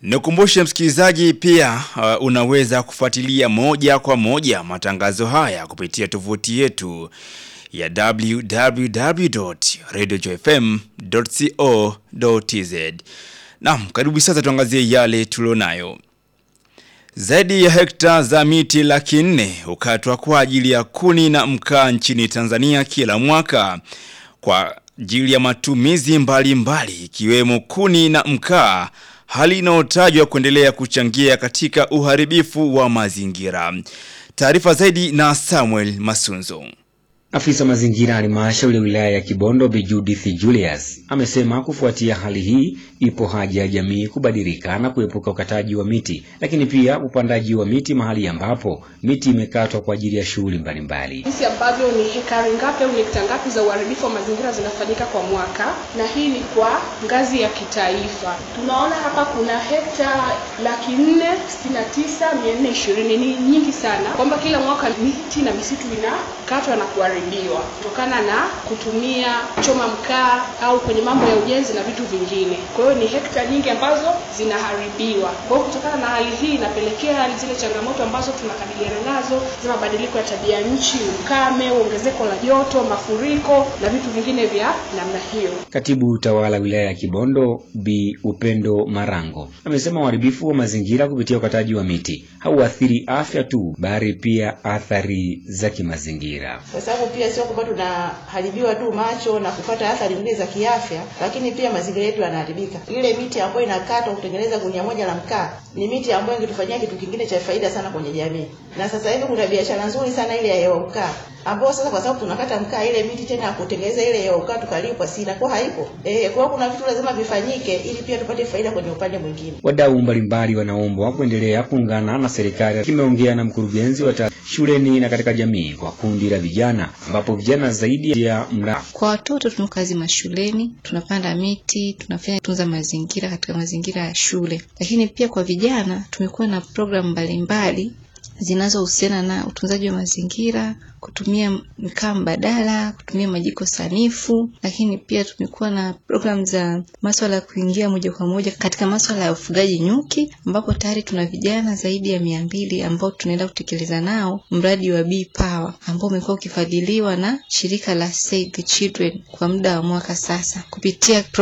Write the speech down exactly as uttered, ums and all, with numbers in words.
Nikumbushe msikilizaji pia uh, unaweza kufuatilia moja kwa moja matangazo haya kupitia tovuti yetu ya w w w dot radio joy f m dot co dot t z. Naam, karibu sasa tuangazie yale tulionayo. Zaidi ya hekta za miti laki nne hukatwa kwa ajili ya kuni na mkaa nchini Tanzania kila mwaka kwa ajili ya matumizi mbalimbali ikiwemo kuni na mkaa, hali inayotajwa kuendelea kuchangia katika uharibifu wa mazingira. Taarifa zaidi na Samuel Masunzo. Afisa mazingira halmashauri ya wilaya ya Kibondo Bi Judith Julius amesema kufuatia hali hii ipo haja ya jamii kubadilika na kuepuka ukataji wa miti, lakini pia upandaji wa miti mahali ambapo miti imekatwa kwa ajili ya shughuli mbalimbali. Sisi ambavyo ni hekari ngapi au hekta ngapi za uharibifu wa mazingira zinafanyika kwa mwaka, na hii ni kwa ngazi ya kitaifa. Tunaona hapa kuna hekta laki nne sitini na tisa mia nne ishirini, ni nyingi sana, kwamba kila mwaka miti na misitu inakatwa na kuharibiwa kutokana na kutumia choma mkaa au kwenye mambo ya ujenzi na vitu vingine. Kwa hiyo ni hekta nyingi ambazo zinaharibiwa. Kwa hiyo kutokana na hali hii inapelekea zile changamoto ambazo tunakabiliana nazo, za mabadiliko ya tabia nchi, ukame, ongezeko la joto, mafuriko na vitu vingine vya namna hiyo. Katibu utawala wilaya ya Kibondo Bi Upendo Marango amesema uharibifu wa mazingira kupitia ukataji wa miti hauathiri afya tu, bali pia athari za kimazingira. Kwa sababu pia sio kwamba tunaharibiwa tu macho na kupata athari nyingine za kiafya, lakini pia mazingira yetu yanaharibika. Ile miti ambayo inakatwa kutengeneza gunia moja la mkaa ni miti ambayo ingetufanyia kitu kingine cha faida sana kwenye jamii. Na sasa hivi kuna biashara nzuri sana ile ya hewa mkaa, ambao sasa kwa sababu tunakata mkaa, ile miti tena kutengeneza ile hewa mkaa tukalipwa sina kwa haipo. Eh, kwa kuna vitu lazima vifanyike ili pia tupate faida kwenye upande mwingine. Wadau mbalimbali wanaomba kuendelea kuungana na serikali. Kimeongea na mkurugenzi wa shuleni na katika jamii kwa kundi la vijana, ambapo vijana zaidi ya mra. Kwa watoto tunakazi mashuleni, tunapanda miti, tunafanya tunza mazingira katika mazingira ya shule. Lakini pia kwa vijana tumekuwa na program mbalimbali zinazohusiana na utunzaji wa mazingira, kutumia mkaa mbadala, kutumia majiko sanifu, lakini pia tumekuwa na program za masuala ya kuingia moja kwa moja katika masuala ya ufugaji nyuki, ambapo tayari tuna vijana zaidi ya mia mbili ambao tunaenda kutekeleza nao mradi wa Bee Power ambao umekuwa ukifadhiliwa na shirika la Save the Children kwa muda wa mwaka sasa kupitia